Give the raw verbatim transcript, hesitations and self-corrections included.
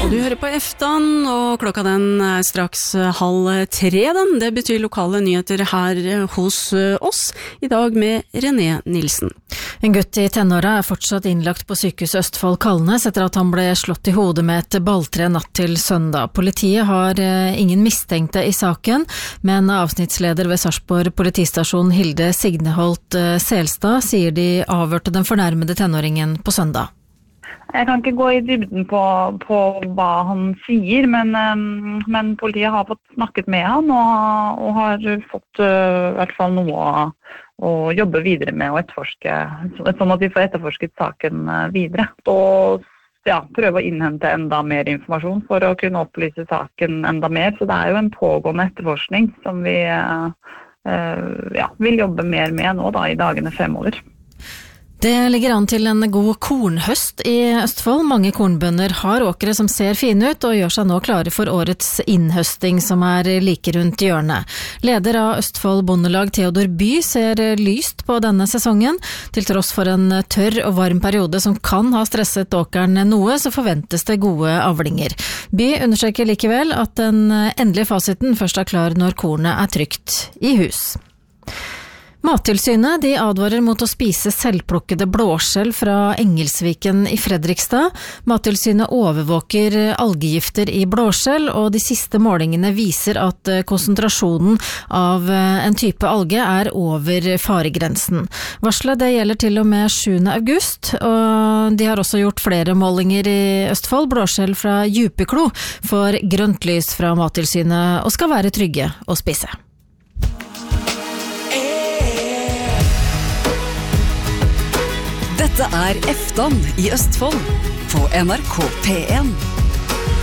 Og du hører på Eftan, og klokka den er straks halv tre den. Det betyr lokale nyheter her hos oss, i dag med René Nilsen. En gutt i tenåra er fortsatt innlagt på sykehuset Østfold Kalnes etter at han ble slått i hodet med et balltre natt til søndag. Politiet har ingen mistenkte i saken, men avsnittsleder ved Sarpsborg politistasjon Hilde Signeholt Selstad sier de avhørte den fornærmede tenåringen på søndag. Jeg kan ikke gå i dybden på, på hva han sier, men, men politiet har fått snakket med han og, og har fått uh, i hvert fall noe å, å jobbe videre med og etterforske, sånn at vi får etterforsket saken videre. Og ja, prøve å innhente enda mer informasjon for å kunne opplyse saken enda mer. Så det er jo en pågående etterforskning som vi uh, uh, ja, vil jobbe mer med nå da, i dagene fremover. Det ligger an til en god kornhøst i Østfold. Mange kornbønder har åkre som ser fine ut og gjør seg nå klare for årets innhøsting som er like rundt hjørnet. Leder av Østfold Bondelag Theodor By ser lyst på denne sesongen. Til tross for en tørr og varm periode som kan ha stresset åkeren noe, så forventes det gode avlinger. By understreker likevel at den endelige fasiten først er klar når kornet er trygt i hus. Mattilsynet de advarer mot å spise selvplukkede blåskjell fra Engelsviken i Fredrikstad. Mattilsynet overvåker algegifter i blåskjell, og de siste målingene viser at konsentrasjonen av en type alge er over faregrensen. Varselet det gjelder til og med sjuende august, og de har også gjort flere målinger i Østfold. Blåskjell fra Djupeklo får grønt lys fra Mattilsynet og skal være trygge å spise. Dette er Eftan i Østfold på N R K P en.